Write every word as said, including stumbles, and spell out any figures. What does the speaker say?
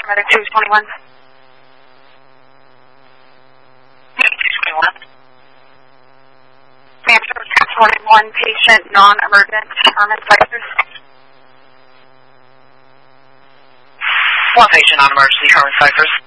paramedic two twenty-one. two twenty-one. Answer two twenty-one, patient non-emergent, Herman Cyphers. One patient non-emergency, Herman Cyphers.